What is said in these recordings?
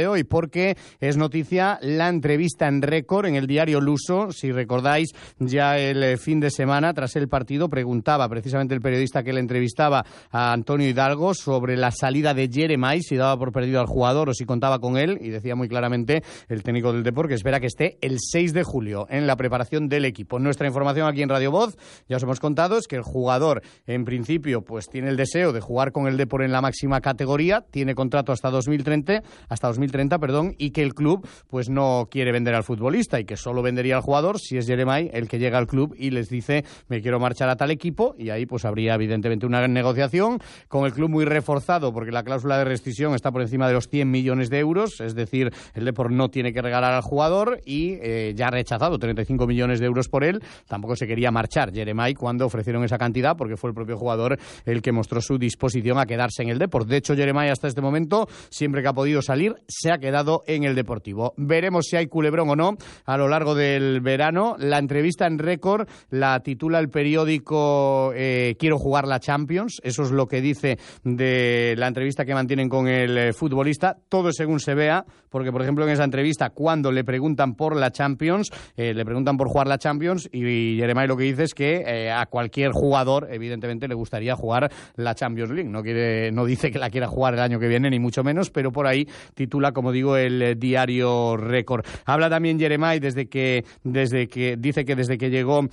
de hoy, porque es noticia la entrevista en récord en el diario Luso. Si recordáis, ya el fin de semana, tras el partido, preguntaba precisamente el periodista que le entrevistaba a Antonio Hidalgo sobre la salida de Jeremai, si daba por perdido al jugador o si contaba con él, y decía muy claramente el técnico del Depor que espera que esté el 6 de julio en la preparación del equipo. Nuestra información aquí en Radio Voz, ya os hemos contado, es que el jugador en principio pues tiene el deseo de jugar con el Depor en la máxima categoría, tiene contrato hasta 2030, y que el club pues no quiere vender al futbolista y que solo vendería al jugador si es Jeremai el que llega al club y les dice me quiero marchar a tal equipo, y ahí pues habría evidentemente una negociación con el club muy reforzado porque la cláusula de rescisión está por encima de los 100 millones de euros, es decir, el Depor no tiene que regalar al jugador y ya ha rechazado 35 millones de euros por él. Tampoco se quería marchar Jeremai cuando ofrecieron esa cantidad porque fue el propio jugador el que mostró su disposición a quedarse en el Depor. De hecho, Jeremai hasta este momento, siempre que ha podido salir, se ha quedado en el Deportivo. Veremos si hay culebrón o no a lo largo del verano. La entrevista en récord la titula el periódico Quiero jugar la Champions. Eso es lo que dice de la entrevista que mantienen con el futbolista. Todo según se vea, porque por ejemplo en esa entrevista, cuando le preguntan por la Champions, le preguntan por jugar la Champions y Jeremai lo que dice es que a cualquier jugador evidentemente le gustaría jugar la Champions League. No dice que la quiera jugar el año que viene, ni mucho menos, pero por ahí titula, como digo, el diario Récord. Habla también Jeremai desde que dice que desde que llegó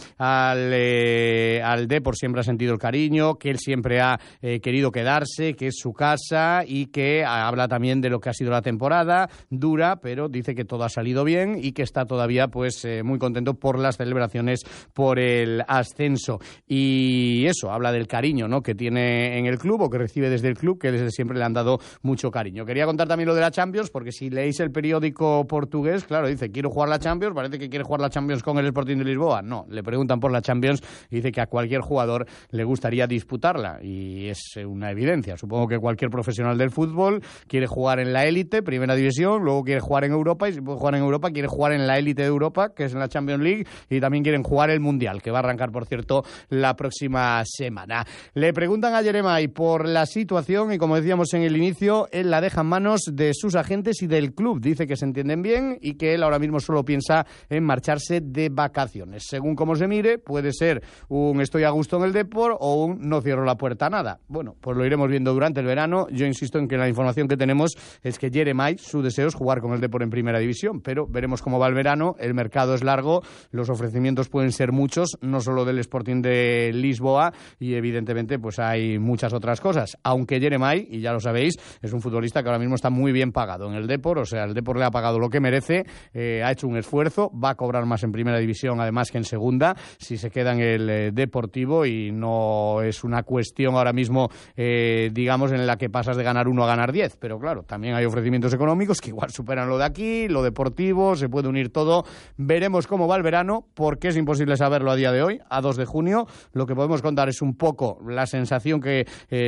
al Depor siempre ha sentido el cariño, que él siempre ha querido quedarse, que es su casa, y que habla también de lo que ha sido la temporada dura, pero dice que todo ha salido bien y que está todavía pues muy contento por las celebraciones por el ascenso. Y eso, habla del cariño, ¿no?, que tiene en el club o que recibe desde el club, que desde siempre le han dado mucho cariño. Quería contar también lo de la Champions, porque si leéis el periódico portugués, claro, dice, quiero jugar la Champions, parece que quiere jugar la Champions con el Sporting de Lisboa. No, le preguntan por la Champions y dice que a cualquier jugador le gustaría disputarla, y es una evidencia. Supongo que cualquier profesional del fútbol quiere jugar en la élite, primera división, luego quiere jugar en Europa, y si puede jugar en Europa, quiere jugar en la élite de Europa, que es en la Champions League, y también quieren jugar el Mundial, que va a arrancar, por cierto, la próxima semana. Le preguntan a Jeremai por la situación y, como decíamos en el inicio, él la deja en manos de sus agentes y del club. Dice que se entienden bien y que él ahora mismo solo piensa en marcharse de vacaciones. Según como se mire, puede ser un estoy a gusto en el Depor o un no cierro la puerta a nada. Bueno, pues lo iremos viendo durante el verano. Yo insisto en que la información que tenemos es que Jeremai, su deseo es jugar con el Depor en primera división, pero veremos cómo va el verano. El mercado es largo, los ofrecimientos pueden ser muchos, no solo del Sporting de Lisboa, y evidentemente pues hay muchas otras cosas, aunque Jeremai, y ya lo sabéis, es un futbolista que ahora mismo está muy bien pagado en el Depor, o sea, el Depor le ha pagado lo que merece, ha hecho un esfuerzo, va a cobrar más en primera división además que en segunda, si se queda en el Deportivo, y no es una cuestión ahora mismo, digamos, en la que pasas de ganar 1 a ganar 10, pero claro, también hay ofrecimientos económicos que igual superan lo de aquí, lo deportivo, se puede unir todo. Veremos cómo va el verano, porque es imposible saberlo a día de hoy, a 2 de junio. Lo que podemos contar es un poco la sensación que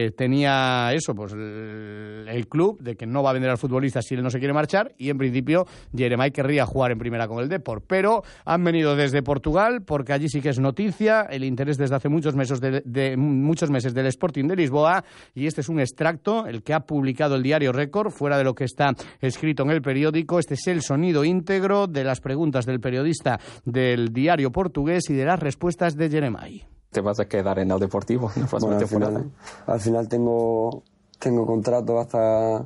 tenía eso, pues el club, de que no va a vender al futbolista si él no se quiere marchar, y en principio Jeremai querría jugar en primera con el Depor, pero han venido desde Portugal, porque allí sí que es noticia el interés desde hace muchos meses del Sporting de Lisboa, y este es un extracto, el que ha publicado el diario Récord, fuera de lo que está escrito en el periódico. Este es el sonido íntegro de las preguntas del periodista del diario portugués y de las respuestas de Jeremai. ¿Te vas a quedar en el Deportivo en la próxima temporada? Al final tengo contrato hasta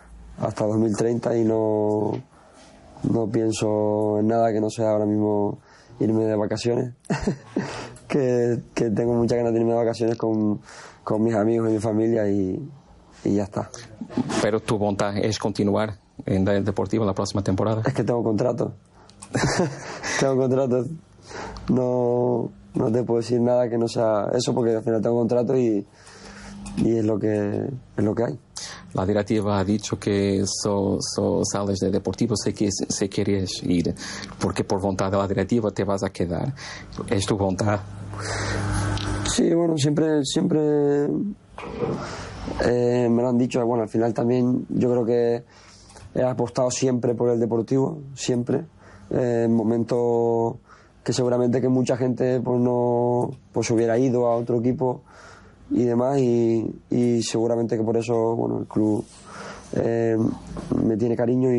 2030 y no pienso en nada que no sea ahora mismo irme de vacaciones. que tengo muchas ganas de irme de vacaciones con mis amigos y mi familia, y ya está. Pero tu voluntad es continuar en el Deportivo la próxima temporada. Es que tengo contrato. No te puedo decir nada que no sea eso, porque al final tengo contrato y es lo que hay. La directiva ha dicho que sales de Deportivo si quieres ir, porque por voluntad de la directiva te vas a quedar. ¿Es tu voluntad? Sí, bueno, siempre me lo han dicho. Bueno, al final también yo creo que he apostado siempre por el Deportivo, siempre. En momentos que seguramente que mucha gente pues hubiera ido a otro equipo y demás, y seguramente que por eso, bueno, el club me tiene cariño